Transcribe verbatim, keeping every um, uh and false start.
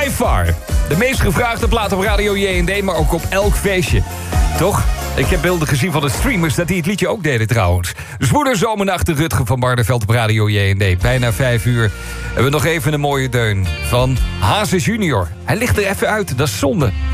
By far. De meest gevraagde plaat op Radio J en D, maar ook op elk feestje. Toch? Ik heb beelden gezien van de streamers dat die het liedje ook deden trouwens. Zwoele zomernacht, de Rutger van Barneveld op Radio J en D. Bijna vijf uur. Hebben we nog even een mooie deun van Hazes junior. Hij ligt er even uit, dat is zonde.